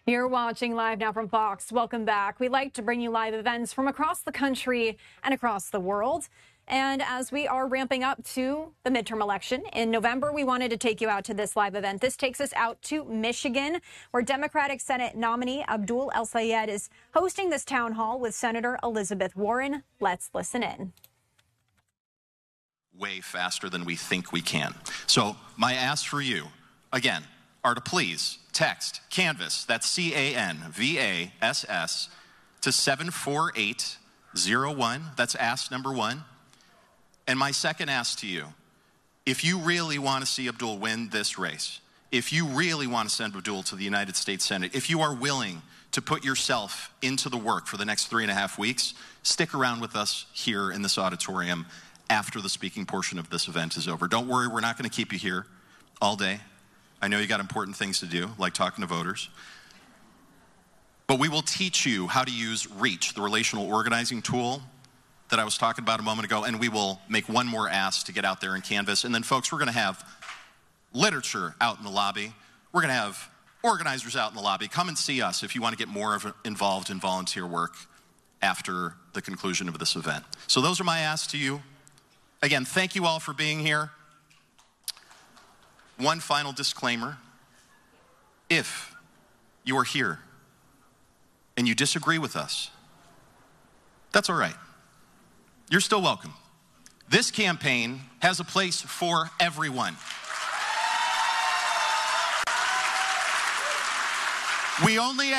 You're watching live now from Fox. Welcome back. We like to bring you live events from across the country and across the world. And as we are ramping up to the midterm election in November, we wanted to take you out to this live event. This takes us out to Michigan, where Democratic Senate nominee Abdul El-Sayed is hosting this town hall with Senator Elizabeth Warren. Let's listen in. Way faster than we think we can. So my ask for you, again, are to please text CANVASS, that's CANVASS, to 74801. That's ask number one. And my second ask to you, if you really want to see Abdul win this race, if you really want to send Abdul to the United States Senate, if you are willing to put yourself into the work for the next 3.5 weeks, stick around with us here in this auditorium after the speaking portion of this event is over. Don't worry, we're not going to keep you here all day. I know you got important things to do, like talking to voters. But we will teach you how to use REACH, the relational organizing tool that I was talking about a moment ago, and we will make one more ask to get out there and canvass. And then, folks, we're going to have literature out in the lobby. We're going to have organizers out in the lobby. Come and see us if you want to get more involved in volunteer work after the conclusion of this event. So those are my asks to you. Again, thank you all for being here. One final disclaimer. If you are here and you disagree with us, that's all right. You're still welcome. This campaign has a place for everyone. We only